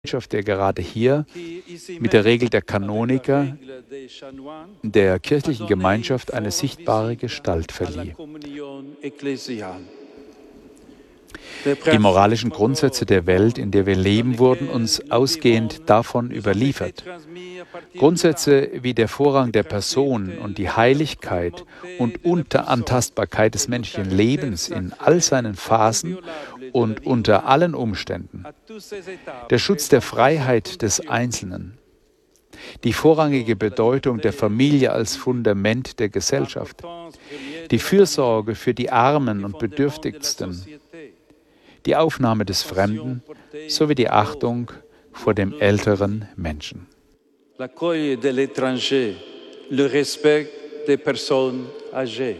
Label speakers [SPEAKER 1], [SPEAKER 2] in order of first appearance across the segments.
[SPEAKER 1] Gemeinschaft, der gerade hier mit der Regel der Kanoniker der kirchlichen Gemeinschaft eine sichtbare Gestalt verlieh. Die moralischen Grundsätze der Welt, in der wir leben, wurden uns ausgehend davon überliefert. Grundsätze wie der Vorrang der Person und die Heiligkeit und Unantastbarkeit des menschlichen Lebens in all seinen Phasen und unter allen Umständen, der Schutz der Freiheit des Einzelnen, die vorrangige Bedeutung der Familie als Fundament der Gesellschaft, die Fürsorge für die Armen und Bedürftigsten, die Aufnahme des Fremden sowie die Achtung vor dem älteren Menschen.
[SPEAKER 2] L'accueil de l'étranger, le respect des personnes âgées.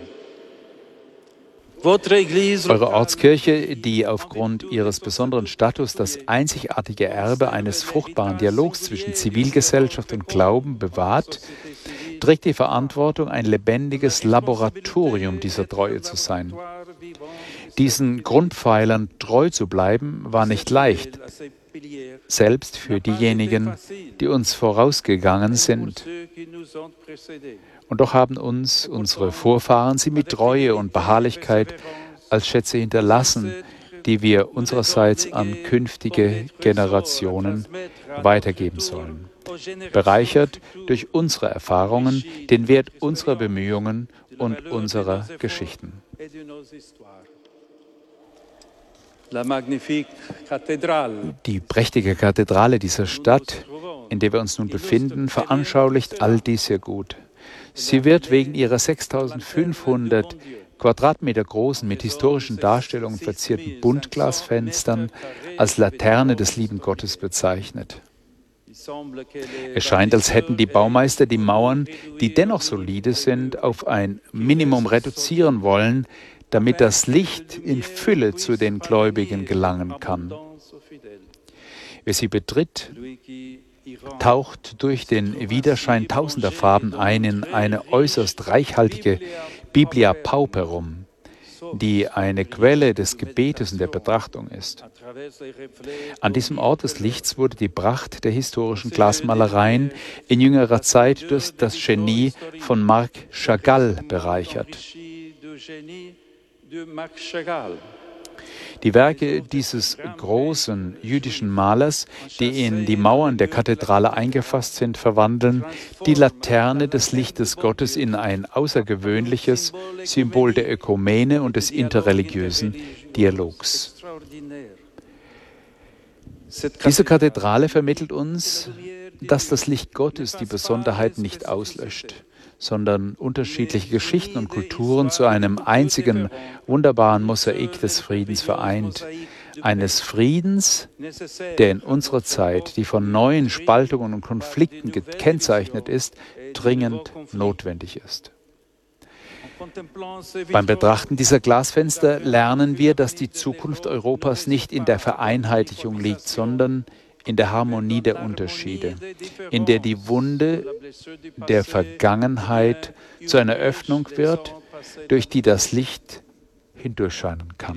[SPEAKER 1] Eure Ortskirche, die aufgrund ihres besonderen Status das einzigartige Erbe eines fruchtbaren Dialogs zwischen Zivilgesellschaft und Glauben bewahrt, trägt die Verantwortung, ein lebendiges Laboratorium dieser Treue zu sein. Diesen Grundpfeilern treu zu bleiben, war nicht leicht, selbst für diejenigen, die uns vorausgegangen sind. Und doch haben uns unsere Vorfahren sie mit Treue und Beharrlichkeit als Schätze hinterlassen, die wir unsererseits an künftige Generationen weitergeben sollen. Bereichert durch unsere Erfahrungen, den Wert unserer Bemühungen und unserer Geschichten. Die prächtige Kathedrale dieser Stadt, in der wir uns nun befinden, veranschaulicht all dies sehr gut. Sie wird wegen ihrer 6500 Quadratmeter großen, mit historischen Darstellungen verzierten Buntglasfenstern als Laterne des lieben Gottes bezeichnet. Es scheint, als hätten die Baumeister die Mauern, die dennoch solide sind, auf ein Minimum reduzieren wollen, damit das Licht in Fülle zu den Gläubigen gelangen kann. Wer sie betritt, taucht durch den Widerschein tausender Farben ein in eine äußerst reichhaltige Biblia Pauperum, die eine Quelle des Gebetes und der Betrachtung ist. An diesem Ort des Lichts wurde die Pracht der historischen Glasmalereien in jüngerer Zeit durch das Genie von Marc Chagall bereichert. Die Werke dieses großen jüdischen Malers, die in die Mauern der Kathedrale eingefasst sind, verwandeln die Laterne des Lichtes Gottes in ein außergewöhnliches Symbol der Ökumene und des interreligiösen Dialogs. Diese Kathedrale vermittelt uns, dass das Licht Gottes die Besonderheiten nicht auslöscht, sondern unterschiedliche Geschichten und Kulturen zu einem einzigen wunderbaren Mosaik des Friedens vereint. Eines Friedens, der in unserer Zeit, die von neuen Spaltungen und Konflikten gekennzeichnet ist, dringend notwendig ist. Beim Betrachten dieser Glasfenster lernen wir, dass die Zukunft Europas nicht in der Vereinheitlichung liegt, sondern in der Harmonie der Unterschiede, in der die Wunde der Vergangenheit zu einer Öffnung wird, durch die das Licht hindurchscheinen kann.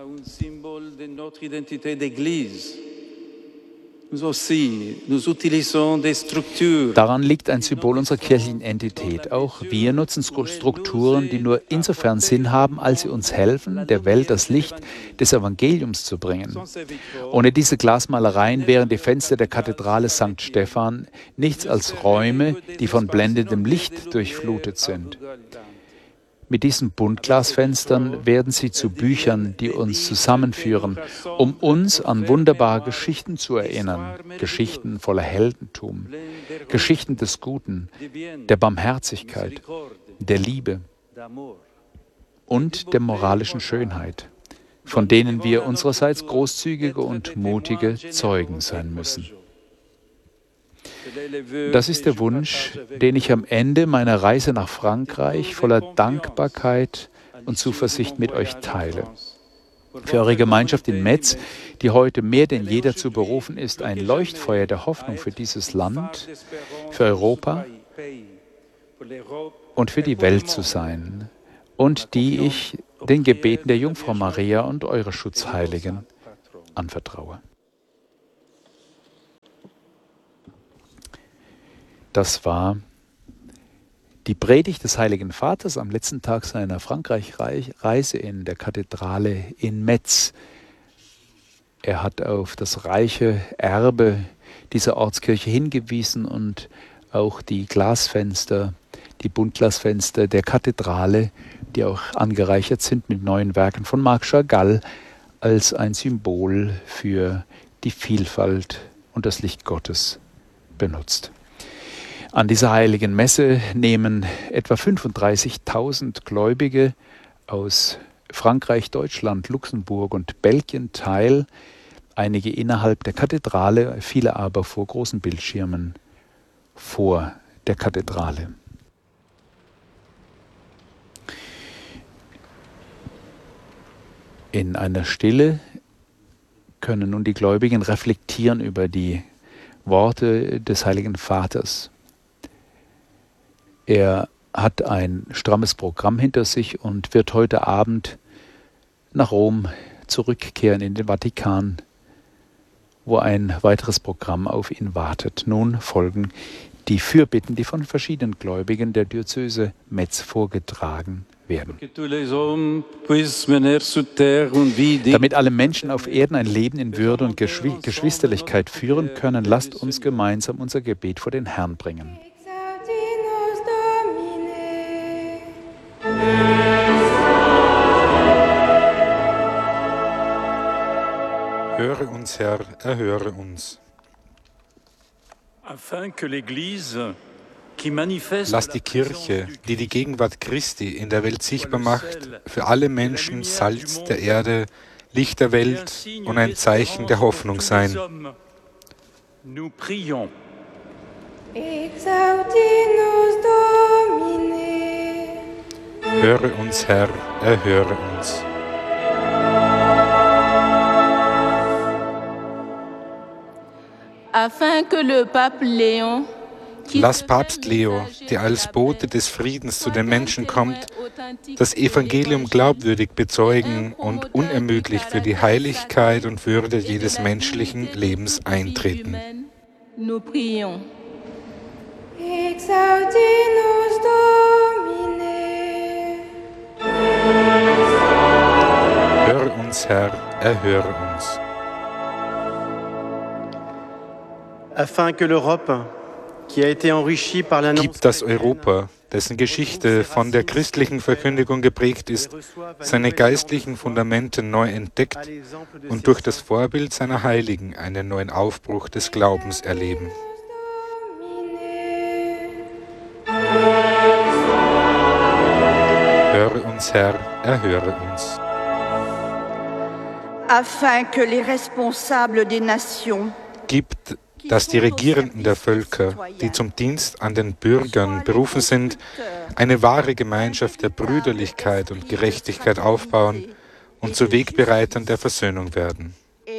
[SPEAKER 1] Daran liegt ein Symbol unserer kirchlichen Entität. Auch wir nutzen Strukturen, die nur insofern Sinn haben, als sie uns helfen, der Welt das Licht des Evangeliums zu bringen. Ohne diese Glasmalereien wären die Fenster der Kathedrale St. Stephan nichts als Räume, die von blendendem Licht durchflutet sind. Mit diesen Buntglasfenstern werden sie zu Büchern, die uns zusammenführen, um uns an wunderbare Geschichten zu erinnern, Geschichten voller Heldentum, Geschichten des Guten, der Barmherzigkeit, der Liebe und der moralischen Schönheit, von denen wir unsererseits großzügige und mutige Zeugen sein müssen. Das ist der Wunsch, den ich am Ende meiner Reise nach Frankreich voller Dankbarkeit und Zuversicht mit euch teile. Für eure Gemeinschaft in Metz, die heute mehr denn je dazu berufen ist, ein Leuchtfeuer der Hoffnung für dieses Land, für Europa und für die Welt zu sein und die ich den Gebeten der Jungfrau Maria und eurer Schutzheiligen anvertraue. Das war die Predigt des Heiligen Vaters am letzten Tag seiner Frankreich-Reise in der Kathedrale in Metz. Er hat auf das reiche Erbe dieser Ortskirche hingewiesen und auch die Glasfenster, die Buntglasfenster der Kathedrale, die auch angereichert sind mit neuen Werken von Marc Chagall, als ein Symbol für die Vielfalt und das Licht Gottes benutzt. An dieser heiligen Messe nehmen etwa 35.000 Gläubige aus Frankreich, Deutschland, Luxemburg und Belgien teil, einige innerhalb der Kathedrale, viele aber vor großen Bildschirmen vor der Kathedrale. In einer Stille können nun die Gläubigen reflektieren über die Worte des Heiligen Vaters. Er hat ein strammes Programm hinter sich und wird heute Abend nach Rom zurückkehren in den Vatikan, wo ein weiteres Programm auf ihn wartet. Nun folgen die Fürbitten, die von verschiedenen Gläubigen der Diözese Metz vorgetragen werden. Damit alle Menschen auf Erden ein Leben in Würde und Geschwisterlichkeit führen können, lasst uns gemeinsam unser Gebet vor den Herrn bringen.
[SPEAKER 3] Höre uns, Herr, erhöre uns. Lass die Kirche, die die Gegenwart Christi in der Welt sichtbar macht, für alle Menschen Salz der Erde, Licht der Welt und ein Zeichen der Hoffnung sein. Höre uns, Herr, erhöre uns. Lass Papst Leo, der als Bote des Friedens zu den Menschen kommt, das Evangelium glaubwürdig bezeugen und unermüdlich für die Heiligkeit und Würde jedes menschlichen Lebens eintreten. Höre uns, Herr, erhöre uns. Gib, dass Europa, dessen Geschichte von der christlichen Verkündigung geprägt ist, seine geistlichen Fundamente neu entdeckt und durch das Vorbild seiner Heiligen einen neuen Aufbruch des Glaubens erleben. Höre uns, Herr, erhöre uns. Gib, dass die Regierenden der Völker, die zum Dienst an den Bürgern berufen sind, eine wahre Gemeinschaft der Brüderlichkeit und Gerechtigkeit aufbauen und zu Wegbereitern der Versöhnung werden.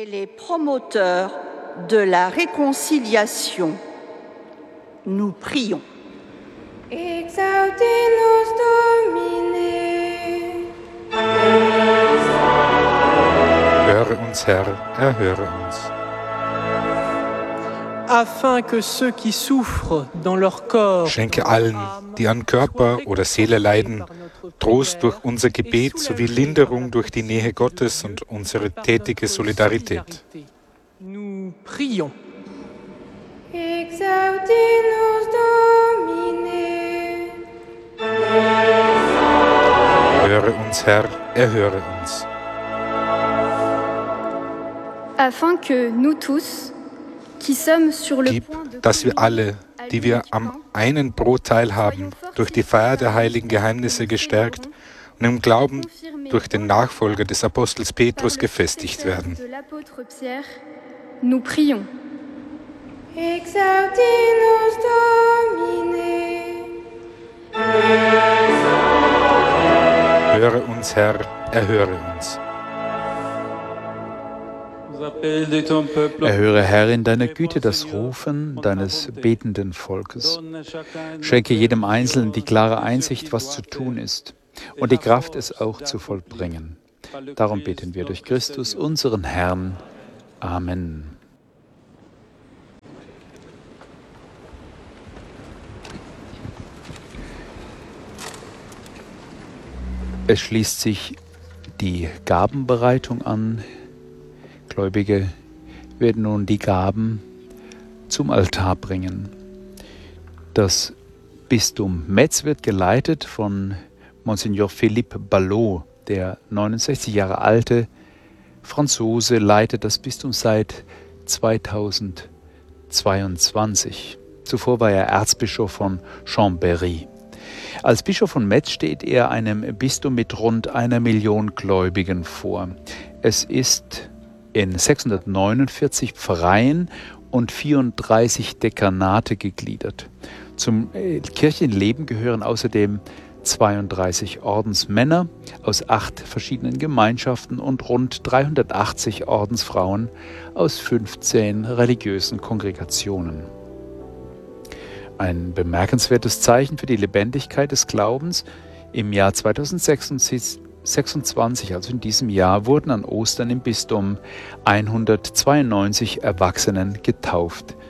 [SPEAKER 3] Höre uns, Herr, erhöre uns. Schenke allen, die an Körper oder Seele leiden, Trost durch unser Gebet sowie Linderung durch die Nähe Gottes und unsere tätige Solidarität. Höre uns, Herr, erhöre uns.
[SPEAKER 4] Afin que nous tous,
[SPEAKER 3] Gib, dass wir alle, die wir am einen Brot teilhaben, durch die Feier der heiligen Geheimnisse gestärkt und im Glauben durch den Nachfolger des Apostels Petrus gefestigt werden. Höre uns, Herr, erhöre uns.
[SPEAKER 1] Erhöre, Herr, in deiner Güte das Rufen deines betenden Volkes. Schenke jedem Einzelnen die klare Einsicht, was zu tun ist, und die Kraft, es auch zu vollbringen. Darum beten wir durch Christus, unseren Herrn. Amen. Es schließt sich die Gabenbereitung an. Gläubige werden nun die Gaben zum Altar bringen. Das Bistum Metz wird geleitet von Monsignor Philippe Ballot, der 69 Jahre alte Franzose, leitet das Bistum seit 2022. Zuvor war er Erzbischof von Chambéry. Als Bischof von Metz steht er einem Bistum mit rund 1 Million Gläubigen vor. Es ist in 649 Pfarreien und 34 Dekanate gegliedert. Zum Kirchenleben gehören außerdem 32 Ordensmänner aus 8 verschiedenen Gemeinschaften und rund 380 Ordensfrauen aus 15 religiösen Kongregationen. Ein bemerkenswertes Zeichen für die Lebendigkeit des Glaubens: im Jahr 2026, also in diesem Jahr, wurden an Ostern im Bistum 192 Erwachsenen getauft.